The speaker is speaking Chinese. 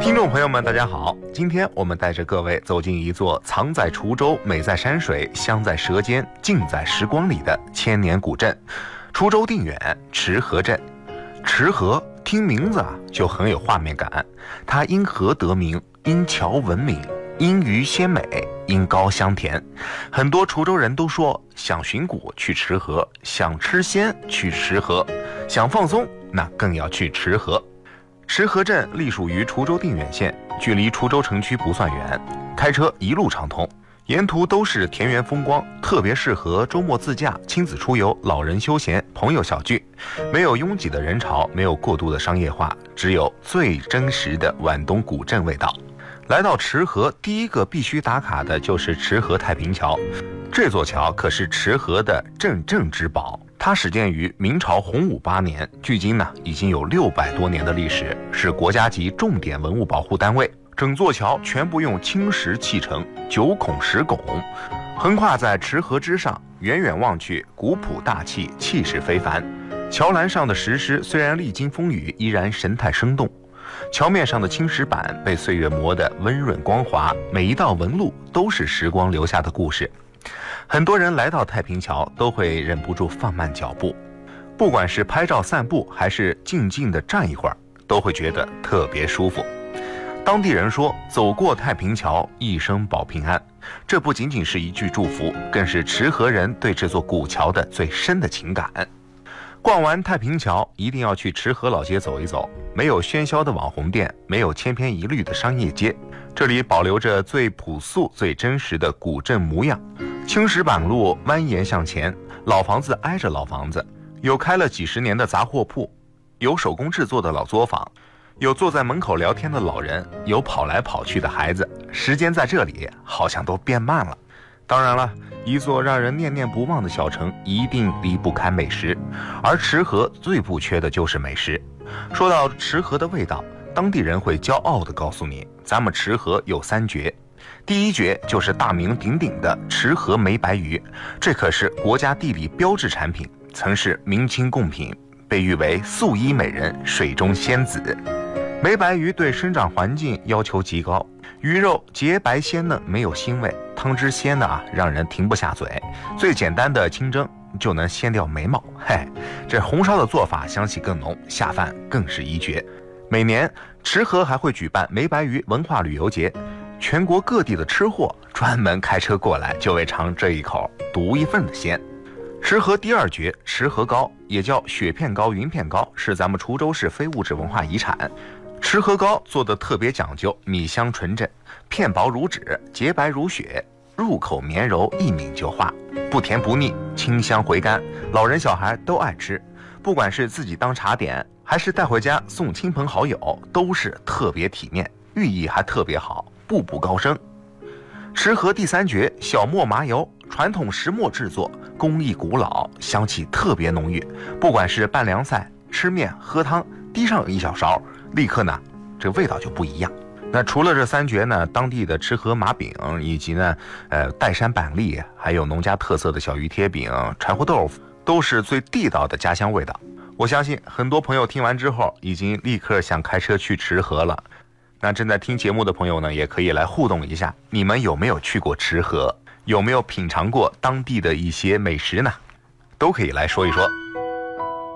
听众朋友们大家好，今天我们带着各位走进一座藏在滁州、美在山水、香在舌尖、静在时光里的千年古镇——滁州定远池河镇。池河听名字就很有画面感，它因河得名，因桥闻名，因鱼鲜美，因高香甜。很多滁州人都说，想寻古去池河，想吃鲜去池河，想放松那更要去池河。池河镇隶属于滁州定远县，距离滁州城区不算远，开车一路畅通，沿途都是田园风光，特别适合周末自驾、亲子出游、老人休闲、朋友小聚。没有拥挤的人潮，没有过度的商业化，只有最真实的皖东古镇味道。来到池河，第一个必须打卡的就是池河太平桥。这座桥可是池河的镇镇之宝，它始建于明朝洪武8年，距今已经有600多年的历史，是国家级重点文物保护单位。整座桥全部用青石砌成，9孔10拱，横跨在池河之上，远远望去，古朴大气，气势非凡。桥栏上的石狮虽然历经风雨，依然神态生动。桥面上的青石板被岁月磨得温润光滑，每一道纹路都是时光留下的故事。很多人来到太平桥都会忍不住放慢脚步，不管是拍照散步还是静静地站一会儿，都会觉得特别舒服。当地人说，走过太平桥，一生保平安。这不仅仅是一句祝福，更是池河人对这座古桥的最深的情感。逛完太平桥，一定要去池河老街走一走。没有喧嚣的网红店，没有千篇一律的商业街，这里保留着最朴素、最真实的古镇模样。青石板路蜿蜒向前，老房子挨着老房子，有开了几十年的杂货铺，有手工制作的老作坊，有坐在门口聊天的老人，有跑来跑去的孩子。时间在这里好像都变慢了。当然了，一座让人念念不忘的小城，一定离不开美食，而池河最不缺的就是美食。说到池河的味道，当地人会骄傲地告诉你，咱们池河有3绝。第一绝就是大名鼎鼎的池河梅白鱼，这可是国家地理标志产品，曾是明清贡品，被誉为素衣美人、水中仙子。梅白鱼对生长环境要求极高，鱼肉洁白鲜嫩，没有腥味，汤汁鲜让人停不下嘴。最简单的清蒸就能鲜掉眉毛，这红烧的做法香气更浓，下饭更是一绝。每年池河还会举办梅白鱼文化旅游节，全国各地的吃货专门开车过来，就为尝这一口独一份的鲜。池河第2绝池河糕，也叫雪片糕、云片糕，是咱们滁州市非物质文化遗产。池河糕做的特别讲究，米香纯正，片薄如纸，洁白如雪，入口绵柔，一抿就化，不甜不腻，清香回甘，老人小孩都爱吃。不管是自己当茶点，还是带回家送亲朋好友，都是特别体面，寓意还特别好，步步高升。池河第3绝小磨麻油，传统石磨制作，工艺古老，香气特别浓郁。不管是拌凉菜、吃面、喝汤，滴上一小勺，立刻这味道就不一样。那除了这3绝呢，当地的池河麻饼，以及岱山板栗，还有农家特色的小鱼贴饼、柴胡豆腐，都是最地道的家乡味道。我相信很多朋友听完之后，已经立刻想开车去池河了。那正在听节目的朋友呢，也可以来互动一下，你们有没有去过池河？有没有品尝过当地的一些美食呢？都可以来说一说。